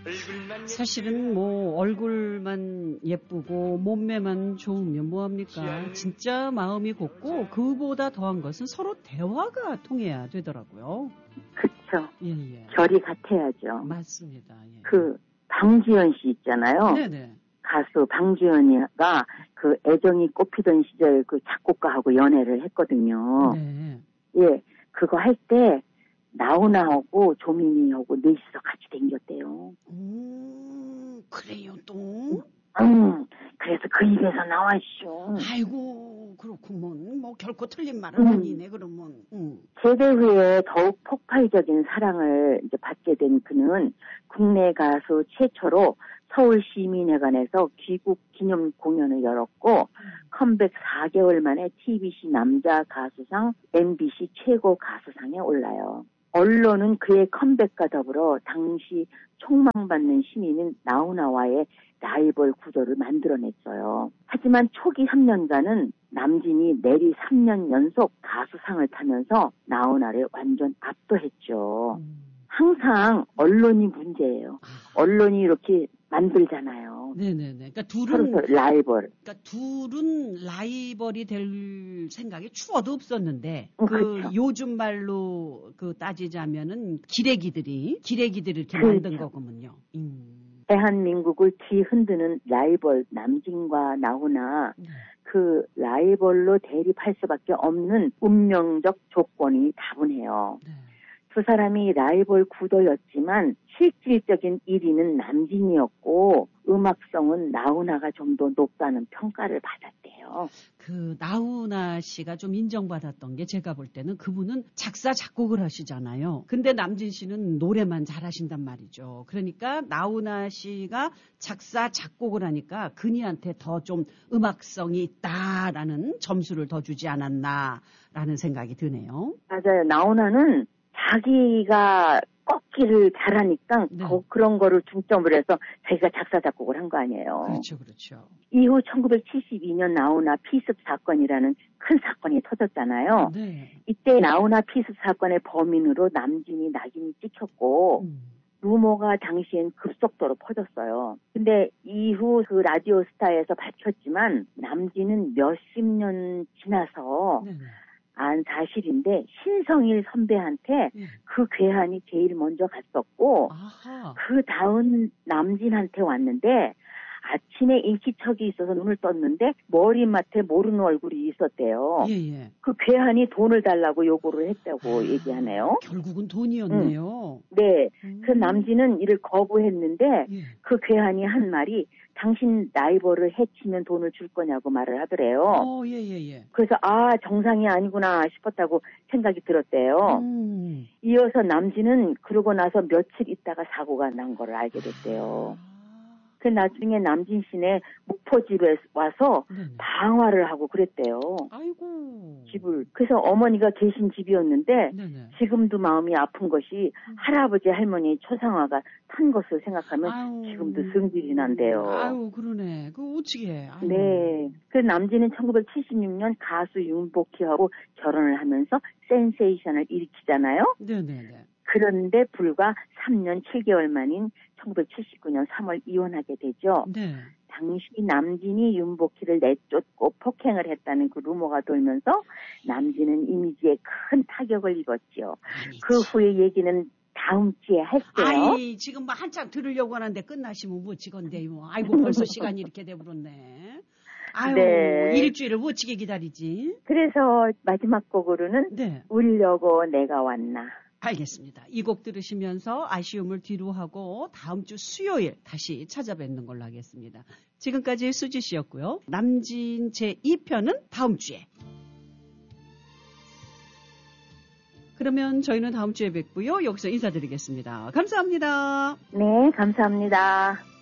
사실은 뭐 얼굴만 예쁘고 몸매만 좋으면 뭐합니까? 진짜 마음이 곱고 그보다 더한 것은 서로 대화가 통해야 되더라고요. 그쵸. 예, 예. 결이 같아야죠. 맞습니다. 예. 방지연 씨 있잖아요. 네네. 가수 방지연이가 그 애정이 꽃피던 시절 그 작곡가하고 연애를 했거든요. 네. 예, 그거 할 때 나훈아하고 조민희하고 넷이서 같이 댕겼대요. 그래요 또? 그래서 그 입에서 나왔쇼. 아이고 그렇구먼. 뭐 결코 틀린 말은 아니네 그러면. 제대 후에 더욱 폭발적인 사랑을 이제 받게 된 그는 국내 가수 최초로 서울시민회관에서 귀국 기념 공연을 열었고 컴백 4개월 만에 TBC 남자 가수상, MBC 최고 가수상에 올라요. 언론은 그의 컴백과 더불어 당시 촉망받는 신인인 나훈아와의 라이벌 구도를 만들어냈어요. 하지만 초기 3년간은 남진이 내리 3년 연속 가수상을 타면서 나훈아를 완전 압도했죠. 항상 언론이 문제예요. 언론이 이렇게 만들잖아요. 네네네. 그러니까 서로 라이벌. 그러니까 둘은 라이벌이 될 생각이 추워도 없었는데, 그렇죠. 요즘 말로 따지자면은 기레기들을 이렇게 만든 거군요. 대한민국을 뒤흔드는 라이벌 남진과 나훈아. 그 라이벌로 대립할 수밖에 없는 운명적 조건이 다분해요. 네. 두 사람이 라이벌 구도였지만 실질적인 1위는 남진이었고 음악성은 나훈아가 좀 더 높다는 평가를 받았대요. 그 나훈아 씨가 좀 인정받았던 게 제가 볼 때는 그분은 작사 작곡을 하시잖아요. 근데 남진 씨는 노래만 잘하신단 말이죠. 그러니까 나훈아 씨가 작사 작곡을 하니까 그니한테 더 좀 음악성이 있다라는 점수를 더 주지 않았나라는 생각이 드네요. 맞아요. 나훈아는 자기가 꺾기를 잘하니까 네. 그런 거를 중점으로 해서 자기가 작사 작곡을 한 거 아니에요. 그렇죠, 그렇죠. 이후 1972년 나훈아 피습 사건이라는 큰 사건이 터졌잖아요. 네. 이때 나훈아 피습 사건의 범인으로 남진이 낙인이 찍혔고 루머가 당시엔 급속도로 퍼졌어요. 근데 이후 그 라디오 스타에서 밝혔지만 남진은 몇십 년 지나서 네네. 안 사실인데 신성일 선배한테 그 괴한이 제일 먼저 갔었고 아하. 그 다음 남진한테 왔는데 아침에 인기척이 있어서 눈을 떴는데 머리맡에 모르는 얼굴이 있었대요. 예. 그 괴한이 돈을 달라고 요구를 했다고 얘기하네요. 결국은 돈이었네요. 네. 그 남진은 이를 거부했는데 예. 그 괴한이 한 말이 당신 라이벌을 해치면 돈을 줄 거냐고 말을 하더래요. 예. 그래서 정상이 아니구나 싶었다고 생각이 들었대요. 이어서 남진은 그러고 나서 며칠 있다가 사고가 난 걸 알게 됐대요. 그 나중에 남진 씨네 목포집에 와서 방화를 하고 그랬대요. 아이고. 집을. 그래서 어머니가 계신 집이었는데 네네. 지금도 마음이 아픈 것이 할아버지 할머니 초상화가 탄 것을 생각하면 지금도 성질이 난대요. 아유 그러네. 그 어찌게. 아유. 네. 그 남진은 1976년 가수 윤복희하고 결혼을 하면서 센세이션을 일으키잖아요. 네네네. 그런데 불과 3년 7개월 만인 1979년 3월 이혼하게 되죠. 네. 당시 남진이 윤복희를 내쫓고 폭행을 했다는 그 루머가 돌면서 남진은 이미지에 큰 타격을 입었지요. 아니지. 그 후의 얘기는 다음 주에 할게요. 아니 지금 뭐 한창 들으려고 하는데 끝나시면 멋지건데요. 아이고 벌써 시간이 이렇게 돼버렸네. 아유 네. 일주일을 멋지게 기다리지. 그래서 마지막 곡으로는 네. 울려고 내가 왔나. 알겠습니다. 이 곡 들으시면서 아쉬움을 뒤로 하고 다음 주 수요일 다시 찾아뵙는 걸로 하겠습니다. 지금까지 수지 씨였고요. 남진 제2편은 다음 주에. 그러면 저희는 다음 주에 뵙고요. 여기서 인사드리겠습니다. 감사합니다. 네, 감사합니다.